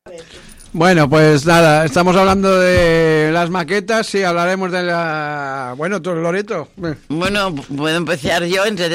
Bueno, pues nada, estamos hablando de las maquetas y hablaremos de la... Bueno, tú, Loreto. Bueno, puedo empezar yo.